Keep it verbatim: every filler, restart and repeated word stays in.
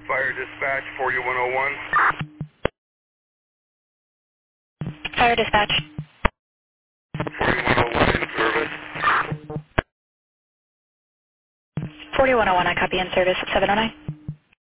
Fire dispatch forty-one oh one. Fire dispatch. forty-one oh one in service. forty-one oh one, I copy in service. seven oh nine.